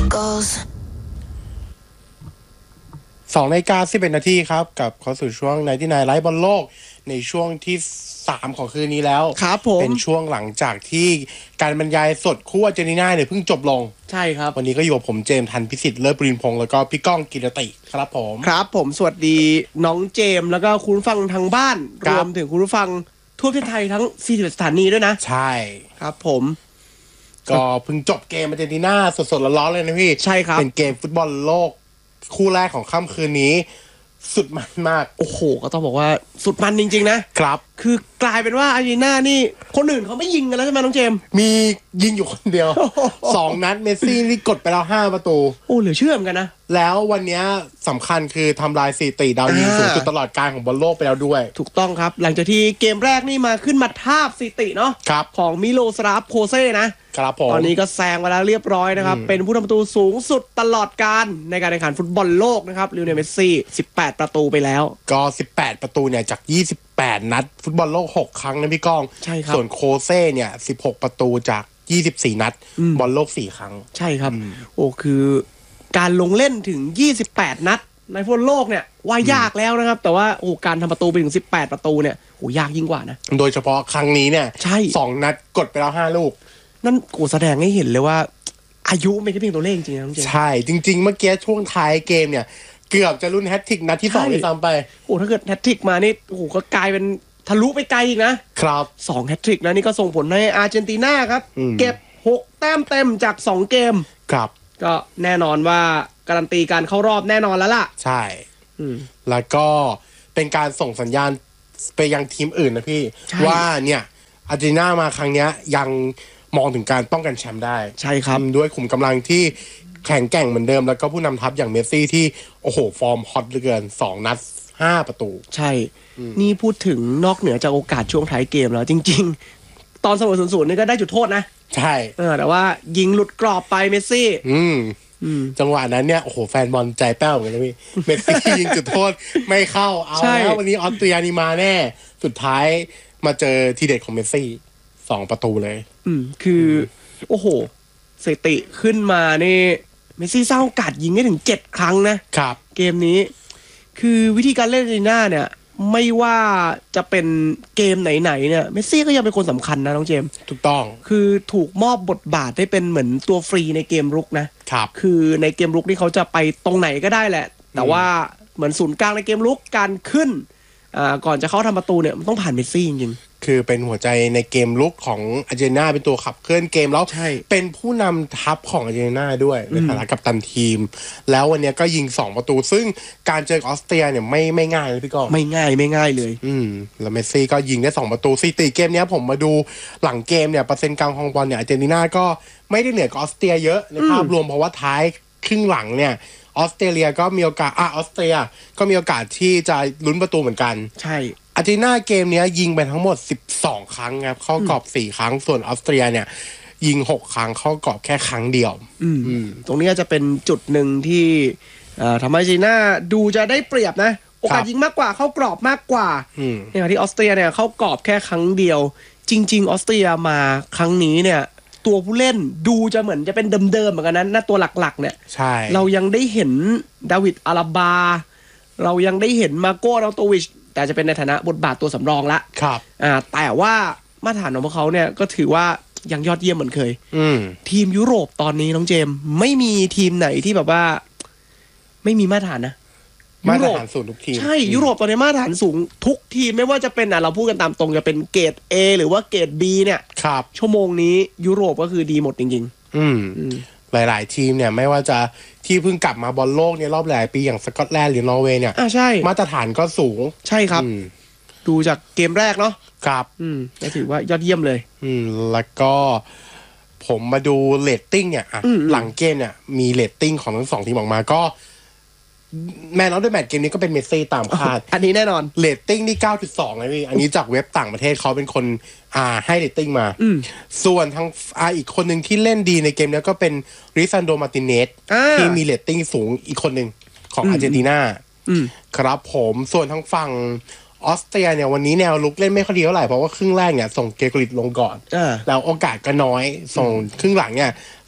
goes 2:11 น.ครับกับเข้าสู่ช่วง99ไลฟ์บอลโลกในช่วงที่3ของคืนนี้แล้วครับผมเป็นช่วงหลังจากที่การบรรยายสดคู่อาร์เจนตินาเนี่ยเพิ่งจบลงใช่ครับวันนี้ก็อยู่กับผมเจมส์ทันพิสิทธิ์เลิศปรินพงษ์แล้วก็พี่ก้องกิรติครับผมครับผมสวัสดีน้องเจมส์แล้วก็คุณผู้ฟังทางบ้านรวมถึงคุณผู้ฟังทั่วประเทศไทยทั้ง41สถานีด้วยนะใช่ครับผมก็เพิ่งจบเกมอาร์เจนตินาสดๆร้อนๆเลยนะพี่ใช่ครับเป็นเกมฟุตบอลโลกคู่แรกของค่ำคืนนี้สุดมันมากโอ้โหก็ต้องบอกว่าสุดมันจริงๆนะครับคือกลายเป็นว่าอาร์เจนตินานี่คนอื่นเขาไม่ยิงกันแล้วใช่ไหมน้องเจมส์มียิงอยู่คนเดียว 2 นัดเมสซี่นี่กดไปแล้ว5ประตูโอ้เหลือเชื่อเหมือนกันนะแล้ววันนี้สำคัญคือทำลายสถิติดาวยิงสูงสุดตลอดกาลของบอลโลกไปแล้วด้วยถูกต้องครับหลังจากที่เกมแรกนี่มาขึ้นมาทาบสถิติเนาะของมิโลสลาฟโคเซ่นะครับผมตอนนี้ก็แซงมาแล้วเรียบร้อยนะครับเป็นผู้ทำประตูสูงสุดตลอดกาลในการแข่งขันฟุตบอลโลกนะครับลิโอเนลเมสซี่18ประตูไปแล้วก็18ประตูเนี่ยจาก28นัดฟุตบอลโลก6ครั้งนะพี่ก้องใช่ครับส่วนโคเซ่เนี่ย16ประตูจาก24นัดบอลโลก4ครั้งใช่ครับโอ้คือการลงเล่นถึง28นัดในฟุตบอลโลกเนี่ยว่ายากแล้วนะครับแต่ว่าโอ้การทำประตูไปถึง18ประตูเนี่ยโอ้ยากยิ่งกว่านะโดยเฉพาะครั้งนี้เนี่ย2นัดกดไปแล้ว5ลูกนั่นกูแสดงให้เห็นเลยว่าอายุไม่ใช่เพียงตัวเลขจริงๆนะใช่จริงๆเมื่อกี้ช่วงท้ายเกมเนี่ยเกือบจะลุ้นแฮตทริกนัดที่2ด้วยซ้ำไปโอ้ถ้าเกิดแฮตทริกมานี่โอ้ก็กลายเป็นทะลุไปไกลอีกนะครับ2แฮตทริกนะนี่ก็ส่งผลให้อาร์เจนตินาครับเก็บ6แต้มเต็มจาก2เกมครับก็แน่นอนว่าการันตีการเข้ารอบแน่นอนแล้วล่ะใช่แล้วก็เป็นการส่งสัญญาณไปยังทีมอื่นนะพี่ว่าเนี่ยอาร์เจนตินามาครั้งนี้ยังมองถึงการป้องกันแชมป์ได้ใช่ครับด้วยขุมกำลังที่แข็งแกร่งเหมือนเดิมแล้วก็ผู้นำทัพอย่างเมสซี่ที่โอ้โหฟอร์มฮอตเหลือเกิน2นัด5ประตูใช่นี่พูดถึงนอกเหนือจากโอกาสช่วงท้ายเกมแล้วจริงๆตอนเสมอ0-0นี่ก็ได้จุดโทษนะใช่แต่ว่ายิงหลุดกรอบไปเมสซี่จังหวะนั้นเนี่ยโอ้โหแฟนบอลใจแป้วเหมือนกันนะพี่เมสซี่ยิงจุดโทษไม่เข้าเอาแล้ววันนี้ออสเตรียนี่มาแน่สุดท้ายมาเจอทีเด็ดของเมสซี่2ประตูเลยคือโอ้โหสถิติขึ้นมานี่เมสซี่สร้างโอกาสยิงได้ถึง7ครั้งนะครับเกมนี้คือวิธีการเล่นอาร์เจนตินาเนี่ยไม่ว่าจะเป็นเกมไหนๆเนี่ยเมสซี่ก็ยังเป็นคนสำคัญนะน้องเจมส์ถูกต้องคือถูกมอบบทบาทได้เป็นเหมือนตัวฟรีในเกมรุกนะครับคือในเกมรุกนี่เขาจะไปตรงไหนก็ได้แหละแต่ว่าเหมือนศูนย์กลางในเกมรุกการขึ้นก่อนจะเข้าทำประตูเนี่ยมันต้องผ่านเมสซี่จริงๆคือเป็นหัวใจในเกมลุกของอาร์เจนตินาเป็นตัวขับเคลื่อนเกมแล้วเป็นผู้นำทัพของอาร์เจนตินาด้วยในฐานะกัปตันทีมแล้ววันนี้ก็ยิง2ประตูซึ่งการเจอออสเตรียเนี่ยไม่ง่ายเลยพี่ก้องไม่ง่ายเลยแล้วเมสซี่ก็ยิงได้2ประตูสถิติเกมนี้ผมมาดูหลังเกมเนี่ยเปอร์เซ็นต์การครองบอลเนี่ยอาร์เจนตินาก็ไม่ได้เหนือกว่าออสเตรียเยอะในภาพรวมเพราะว่าท้ายครึ่งหลังเนี่ยออสเตรเลียก็มีโอกาสออสเตรียก็มีโอกาสที่จะลุ้นประตูเหมือนกันใช่อาร์เจนตินาเกมนี้ยิงไปทั้งหมด12ครั้งครับเข้ากรอบ4ครั้งส่วนออสเตรียเนี่ยยิง6ครั้งเข้ากรอบแค่ครั้งเดียวตรงนี้จะเป็นจุดหนึ่งที่ทำให้อาร์เจนตินาดูจะได้เปรียบนะโอกาสยิงมากกว่าเข้ากรอบมากกว่าในขณะที่ออสเตรียเนี่ยเข้ากรอบแค่ครั้งเดียวจริงๆออสเตรียมาครั้งนี้เนี่ยตัวผู้เล่นดูจะเหมือนจะเป็นเดิมๆเหมือนกันนั้นตัวหลักๆเนี่ยใช่เรายังได้เห็นดาวิดอาราบาเรายังได้เห็นมาโก้อาราโตวิชแต่จะเป็นในฐานะบทบาทตัวสำรองละครับแต่ว่ามาตรฐานของพวกเขาเนี่ยก็ถือว่ายังยอดเยี่ยมเหมือนเคยทีมยุโรปตอนนี้น้องเจมไม่มีทีมไหนที่แบบว่าไม่มีมาตรฐานนะมาตรฐานสูงทุกทีมใช่ยุโรปตอนนี้มาตรฐานสูงทุกทีมไม่ว่าจะเป็นเราพูดกันตามตรงจะเป็นเกรด A หรือว่าเกรด B เนี่ยครับชั่วโมงนี้ยุโรปก็คือดีหมดจริงๆหลายๆทีมเนี่ยไม่ว่าจะที่เพิ่งกลับมาบอลโลกเนี่ยรอบหลายปีอย่างสกอตแลนด์หรือนอร์เวย์เนี่ยใช่มาตรฐานก็สูงใช่ครับดูจากเกมแรกเนาะครับก็ถือว่ายอดเยี่ยมเลยแล้วก็ผมมาดูเรตติ้งเนี่ยหลังเกมเนี่ยมีเรตติ้งของทั้ง2ทีมออกมาก็แมนออฟเดอะแมตช์เกมนี้ก็เป็นเมสซี่ตามคาดอันนี้แน่นอนเรตติ้งนี่ 9.2 นะพี่อันนี้จากเว็บต่างประเทศเขาเป็นคนให้เรตติ้งมาส่วนทางอีกคนหนึ่งที่เล่นดีในเกมนี้ก็เป็นริซันโดมาร์ติเนสที่มีเรตติ้งสูงอีกคนหนึ่งของอาร์เจนตินาครับผมส่วนทางฝั่งออสเตรียเนี่ยวันนี้แนวลุกเล่นไม่ค่อยดีเท่าไหร่เพราะว่าครึ่งแรกเนี่ยส่งเกรโกริชลงก่อนแล้วโอกาสก็น้อยส่งครึ่งหลังเนี่ย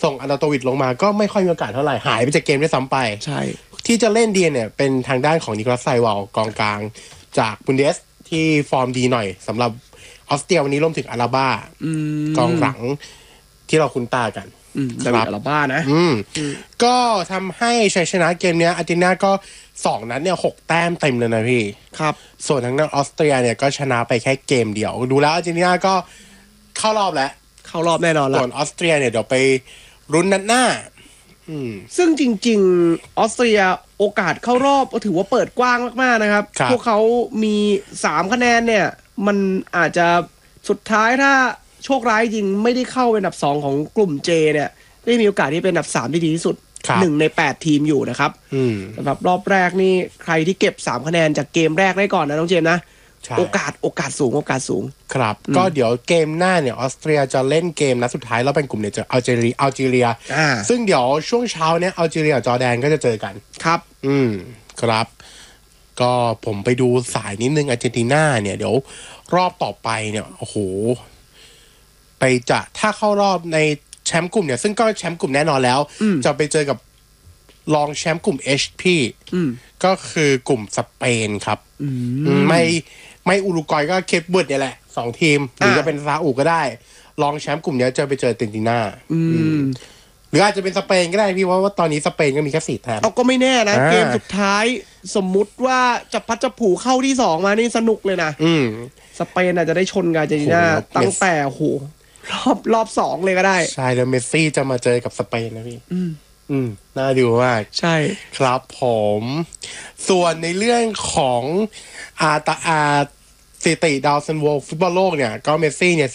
ส่งอันดาโตวิดลงมาก็ไม่ค่อยมีโอกาสเท่าไหร่หายไปจากเกมด้วยซ้ำไปใช่ที่จะเล่นดีเนี่ยเป็นทางด้านของนิโคลัสไซวาลกองกลางจากบุนเดสที่ฟอร์มดีหน่อยสำหรับออสเตรียวันนี้รวมถึงอาราบ้ากองหลังที่เราคุ้นตากันครับอาราบ้านะก็ทำให้ชัยชนะเกมนี้อาร์เจนตินาก็2นัดเนี่ย6แต้มเต็มเลยนะพี่ครับส่วนทางด้านออสเตรียเนี่ยก็ชนะไปแค่เกมเดียวดูแล้วอาร์เจนตินาก็เข้ารอบแล้วเข้ารอบแน่นอนแล้วส่วนออสเตรียเนี่ยเดี๋ยวไปรุ้นนัดหน้าซึ่งจริงๆออสเตรียโอกาสเข้ารอบก็ถือว่าเปิดกว้างมากๆนะครับพวกเขามี3คะแนนเนี่ยมันอาจจะสุดท้ายถ้าโชคร้ายจริงไม่ได้เข้าเป็นอันดับ2ของกลุ่ม J เนี่ยได้มีโอกาสที่เป็นอันดับ3ที่ดีที่สุด1ใน8ทีมอยู่นะครับสำหรับรอบแรกนี่ใครที่เก็บ3คะแนนจากเกมแรกได้ก่อนนะน้องเจมส์นะโอกาสสูงครับก็เดี๋ยวเกมหน้าเนี่ยออสเตรียจะเล่นเกมนัดสุดท้ายแล้วเป็นกลุ่มเนี่ยเจออัลจีเรียซึ่งเดี๋ยวช่วงเช้าเนี่ยอัลจีเรียกับจอร์แดนก็จะเจอกันครับครับก็ผมไปดูสายนิดนึงอาร์เจนตินาเนี่ยเดี๋ยวรอบต่อไปเนี่ยโอ้โหไปจะถ้าเข้ารอบในแชมป์กลุ่มเนี่ยซึ่งก็แชมป์กลุ่มแน่นอนแล้วจะไปเจอกับรองแชมป์กลุ่ม H พี่ก็คือกลุ่มสเปนครับไม่อุรุกวัยก็เคปเบิร์ดเนี่ยแหละ2ทีมหรือจะเป็นซาอุก็ได้รองแชมป์กลุ่มนี้จะไปเจออาร์เจนตินาหรืออาจจะเป็นสเปนก็ได้พี่ว่าตอนนี้สเปนก็มีแค่4 แต้มเอาก็ไม่แน่นะเกมสุดท้ายสมมุติว่าจะพัดจะผูเข้าที่2มานี่สนุกเลยนะสเปนอาจจะได้ชนกับอาร์เจนตินาตั้งแต่โหรอบ2เลยก็ได้ใช่แล้วเมสซี่จะมาเจอกับสเปนนะพี่น่าดูมากใช่ครับผมส่วนในเรื่องของสถิติดาวซันโวฟุตบอลโลกเนี่ยก็เมสซี่เนี่ย